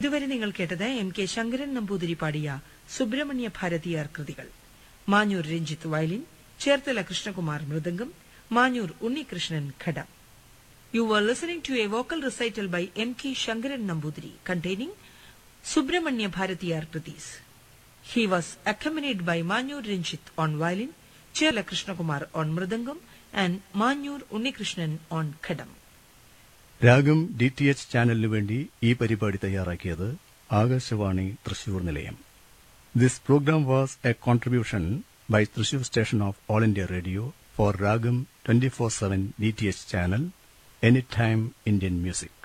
ഇതുവരെ നിങ്ങൾ കേട്ടത് MK ശങ്കരൻ നമ്പൂതിരി പാടിയ സുബ്രഹ്മണ്യ ഭാരതിയാർ കൃതികൾ. Manjoor Ranjith violin, Cherthala Krishnakumar mridangam, Manjoor Unnikrishnan ghatam. You were listening to a vocal recital by MK Shankaran Nambudiri containing Subramanya Bharatiyar Kritis. He was accompanied by Manyur Ranjit on violin, Cherla Krishnakumar on mridangam and Manyur Unnikrishnan on khadam. രാഗം DTH ചാനലിനു വേണ്ടി ഈ പരിപാടി തയ്യാറാക്കിയത് ആകാശവാണി തൃശൂർ നിലയം. This program was a contribution by Thrissur station of All India Radio for Ragam 24/7 DTH channel, Anytime Indian Music.